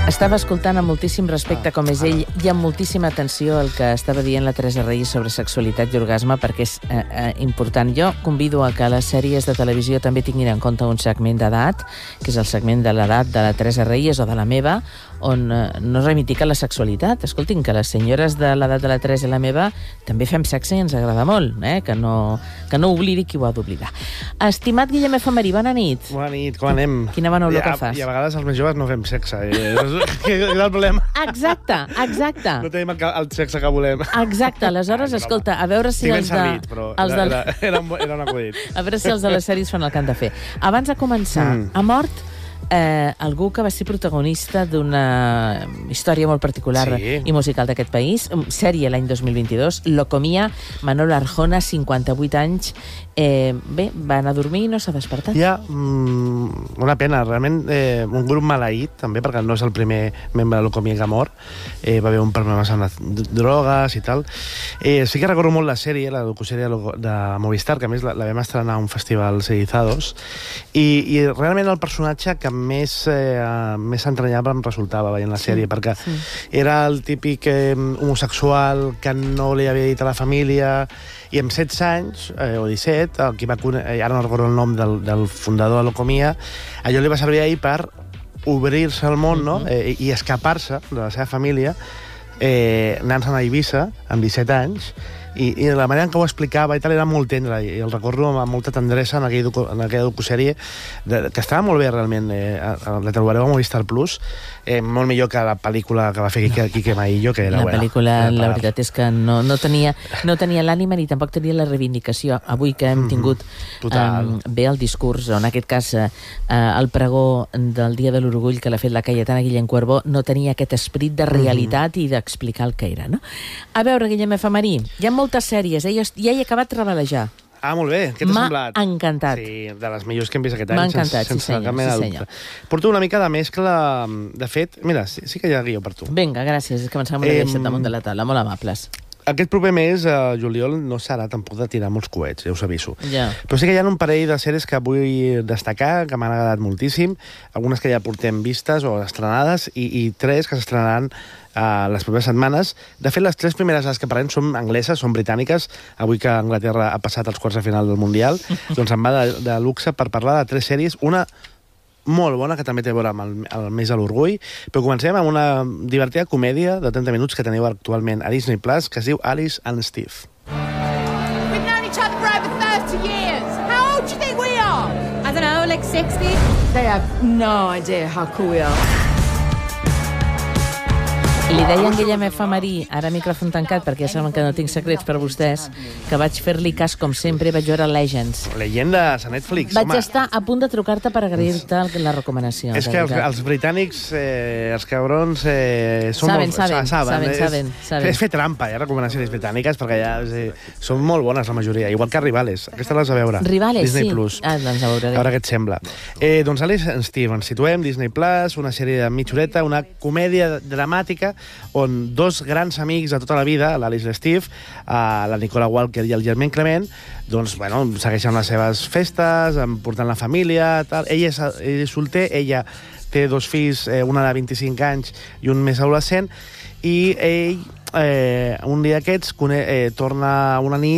Estava escoltant amb moltíssim respecte com és ell i amb moltíssima atenció el que estava dient la Teresa Reyes sobre sexualitat i orgasme, perquè és important. Jo convido a que les sèries de televisió també tinguin en compte un segment d'edat, que és el segment de l'edat de la Teresa Reyes o de la meva, on no reivindica la sexualitat. Escoltin, que les senyores de l'edat de la Teresa i la meva també fem sexe i ens agrada molt, que no oblidi qui ho ha d'oblidar. Estimat Guillem Efemerí, bona nit. Bona nit, com anem? Quina bona olor que fas. I a vegades els més joves no fem sexe, que és el problema. Exacte. No tenim el sexe que volem. Exacte, aleshores, escolta, a veure si els de... Servit, però era un acudit. A veure si els de les sèries fan el que han de fer. Abans de començar, ha mort algú que va ser protagonista d'una història molt particular i musical d'aquest país, sèrie l'any 2022, Lo comía, Manolo Arjona, 58 anys. Bé, va anar a dormir i no s'ha despertat. Una pena, realment un grup maleït, també, perquè no és el primer membre de Lo comía que mor. Va haver un problema amb les drogues i tal. Sí que recordo molt la sèrie, la docussèrie de Movistar, que a més la vam estrenar a un festival Edizados, i realment el personatge que més entranyable em resultava veient la sèrie, perquè era el típic homosexual que no li havia dit a la família, i amb 16 anys, o 17, ara no recordo el nom del fundador de Lo comía, allò li va servir a ell per obrir-se al món, no? I escapar-se de la seva família, anant-se'n a Eivissa amb 17 anys, i la manera en què ho explicava i tal era molt tendre, i el recordo amb molta tendresa en aquella docussèrie, que estava molt bé realment. La trobareu a Movistar Plus, molt millor que la pel·lícula que va fer Quique Maillo, que era la pel·lícula, la veritat és que no tenia l'ànima ni tampoc tenia la reivindicació. Avui que hem tingut bé el discurs, o en aquest cas el pregó del Dia de l'Orgull que l'ha fet la Cayetana Guillem Cuervo, no tenia aquest esperit de realitat i d'explicar el que era, no? A veure, Guillem Efemerí, hi ha moltes sèries, ja he acabat de revelejar. Molt bé. Què t'ha semblat? M'ha encantat. Sí, de les millors que hem vist aquest any. M'ha encantat, sí senyor. Porto una mica de mescla. De fet, mira, sí que hi ha guió per tu. Vinga, gràcies, és que pensava que m'ho he deixat damunt de la taula. Molt amables. Aquest proper mes, juliol, no serà tampoc de tirar molts coets, ja us aviso. Ja. Però sí que hi ha un parell de sèries que vull destacar, que m'han agradat moltíssim, algunes que ja portem vistes o estrenades, i 3 que s'estrenaran les properes setmanes. De fet, les 3 primeres que parlem són angleses, són britàniques. Avui que Anglaterra ha passat als quarts de final del Mundial, doncs em va de luxe per parlar de 3 sèries, una molt bona, que també té a veure amb el mes de l'orgull, però comencem amb una divertida comèdia de 30 minuts que teniu actualment a Disney Plus, que es diu Alice and Steve. We've known each other for over 30 years. How old do you think we are? I don't know, like 60? They have no idea how cool we are. Li deia en Guillem Efemerí, ara micròfon tancat, perquè ja saben que no tinc secrets per vostès, que vaig fer-li cas, com sempre, vaig veure Legends. Legendes a Netflix, home. Vaig estar a punt de trucar-te per agrair-te la recomanació. És que els britànics, els cabrons, saben. És fer trampa, recomanacions britàniques, perquè ja són molt bones la majoria, igual que Rivales. Aquesta l'has de veure. Rivales, Disney sí. Plus. Doncs a veure què et sembla. Doncs Alice and Steve, ens situem, Disney Plus, una sèrie de mitja horeta, una comèdia dramàtica on 2 grans amics de tota la vida, l'Alice i Steve, la Nicola Walker i el Germain Clement, doncs, segueixen les seves festes, portant la família, tal. Ell és solter, ella té 2 fills, una de 25 anys i un més adolescent, i ell, un dia d'aquests, torna una nit